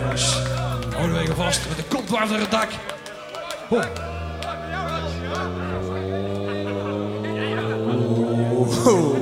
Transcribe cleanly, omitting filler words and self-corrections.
jongens. Houden wij vast met de kop dwars door het dak. Oh.